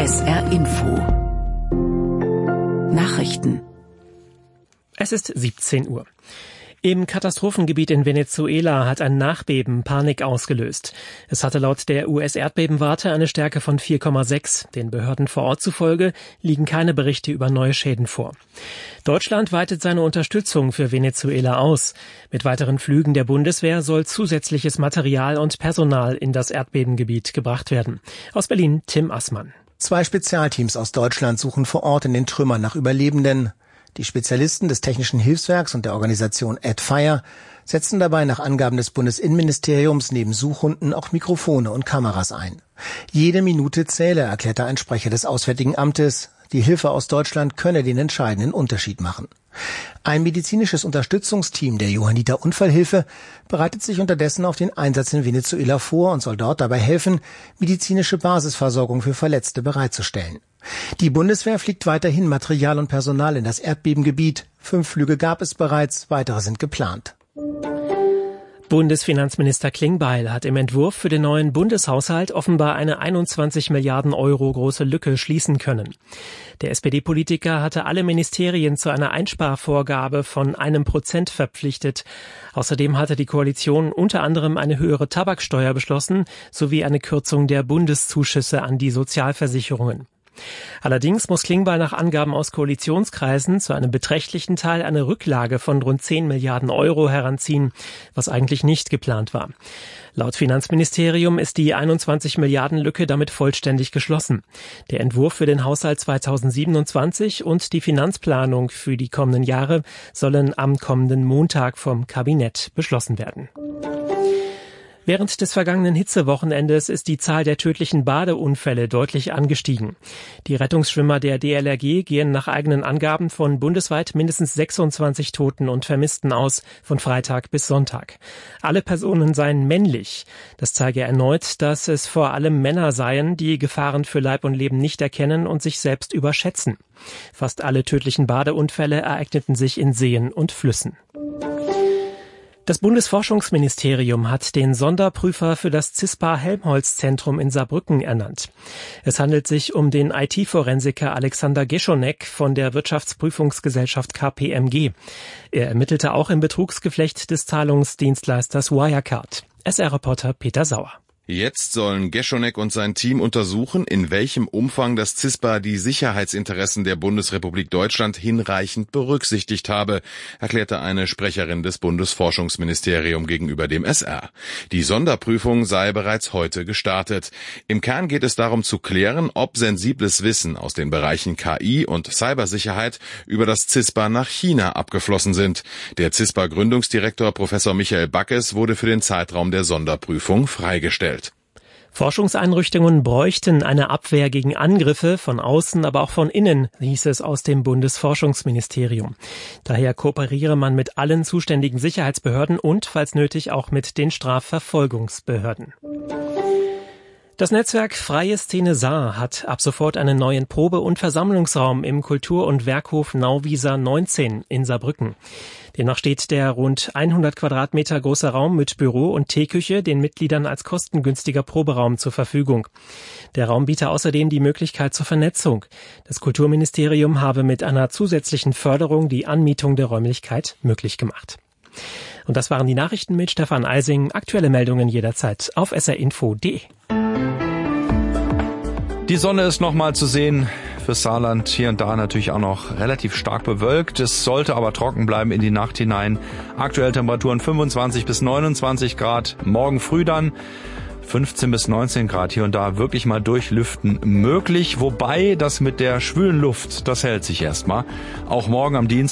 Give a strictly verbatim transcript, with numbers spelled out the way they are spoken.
S R Info Nachrichten. Es ist siebzehn Uhr. Im Katastrophengebiet in Venezuela hat ein Nachbeben Panik ausgelöst. Es hatte laut der U S-Erdbebenwarte eine Stärke von vier Komma sechs. Den Behörden vor Ort zufolge liegen keine Berichte über neue Schäden vor. Deutschland weitet seine Unterstützung für Venezuela aus. Mit weiteren Flügen der Bundeswehr soll zusätzliches Material und Personal in das Erdbebengebiet gebracht werden. Aus Berlin Tim Assmann. Zwei Spezialteams aus Deutschland suchen vor Ort in den Trümmern nach Überlebenden. Die Spezialisten des Technischen Hilfswerks und der Organisation AdFire setzen dabei nach Angaben des Bundesinnenministeriums neben Suchhunden auch Mikrofone und Kameras ein. Jede Minute zähle, erklärte ein Sprecher des Auswärtigen Amtes. Die Hilfe aus Deutschland könne den entscheidenden Unterschied machen. Ein medizinisches Unterstützungsteam der Johanniter Unfallhilfe bereitet sich unterdessen auf den Einsatz in Venezuela vor und soll dort dabei helfen, medizinische Basisversorgung für Verletzte bereitzustellen. Die Bundeswehr fliegt weiterhin Material und Personal in das Erdbebengebiet. Fünf Flüge gab es bereits, weitere sind geplant. Bundesfinanzminister Klingbeil hat im Entwurf für den neuen Bundeshaushalt offenbar eine einundzwanzig Milliarden Euro große Lücke schließen können. Der S P D-Politiker hatte alle Ministerien zu einer Einsparvorgabe von einem Prozent verpflichtet. Außerdem hatte die Koalition unter anderem eine höhere Tabaksteuer beschlossen, sowie eine Kürzung der Bundeszuschüsse an die Sozialversicherungen. Allerdings muss Klingbeil nach Angaben aus Koalitionskreisen zu einem beträchtlichen Teil eine Rücklage von rund zehn Milliarden Euro heranziehen, was eigentlich nicht geplant war. Laut Finanzministerium ist die einundzwanzig Milliarden Lücke damit vollständig geschlossen. Der Entwurf für den Haushalt zweitausendsiebenundzwanzig und die Finanzplanung für die kommenden Jahre sollen am kommenden Montag vom Kabinett beschlossen werden. Während des vergangenen Hitzewochenendes ist die Zahl der tödlichen Badeunfälle deutlich angestiegen. Die Rettungsschwimmer der D L R G gehen nach eigenen Angaben von bundesweit mindestens sechsundzwanzig Toten und Vermissten aus, von Freitag bis Sonntag. Alle Personen seien männlich. Das zeige erneut, dass es vor allem Männer seien, die Gefahren für Leib und Leben nicht erkennen und sich selbst überschätzen. Fast alle tödlichen Badeunfälle ereigneten sich in Seen und Flüssen. Das Bundesforschungsministerium hat den Sonderprüfer für das CISPA-Helmholtz-Zentrum in Saarbrücken ernannt. Es handelt sich um den I T-Forensiker Alexander Geschonek von der Wirtschaftsprüfungsgesellschaft K P M G. Er ermittelte auch im Betrugsgeflecht des Zahlungsdienstleisters Wirecard. S R-Reporter Peter Sauer. Jetzt sollen Geschonek und sein Team untersuchen, in welchem Umfang das CISPA die Sicherheitsinteressen der Bundesrepublik Deutschland hinreichend berücksichtigt habe, erklärte eine Sprecherin des Bundesforschungsministeriums gegenüber dem S R. Die Sonderprüfung sei bereits heute gestartet. Im Kern geht es darum zu klären, ob sensibles Wissen aus den Bereichen K I und Cybersicherheit über das CISPA nach China abgeflossen sind. Der CISPA-Gründungsdirektor Professor Michael Backes wurde für den Zeitraum der Sonderprüfung freigestellt. Forschungseinrichtungen bräuchten eine Abwehr gegen Angriffe von außen, aber auch von innen, hieß es aus dem Bundesforschungsministerium. Daher kooperiere man mit allen zuständigen Sicherheitsbehörden und, falls nötig, auch mit den Strafverfolgungsbehörden. Das Netzwerk Freie Szene Saar hat ab sofort einen neuen Probe- und Versammlungsraum im Kultur- und Werkhof Nauwieser neunzehn in Saarbrücken. Demnach steht der rund hundert Quadratmeter große Raum mit Büro und Teeküche den Mitgliedern als kostengünstiger Proberaum zur Verfügung. Der Raum biete außerdem die Möglichkeit zur Vernetzung. Das Kulturministerium habe mit einer zusätzlichen Förderung die Anmietung der Räumlichkeit möglich gemacht. Und das waren die Nachrichten mit Stefan Eising. Aktuelle Meldungen jederzeit auf s r info punkt d e. Die Sonne ist nochmal zu sehen. Fürs Saarland hier und da natürlich auch noch relativ stark bewölkt. Es sollte aber trocken bleiben in die Nacht hinein. Aktuell Temperaturen fünfundzwanzig bis neunundzwanzig Grad. Morgen früh dann fünfzehn bis neunzehn Grad. Hier und da wirklich mal durchlüften möglich. Wobei das mit der schwülen Luft, das hält sich erstmal. Auch morgen am Dienstag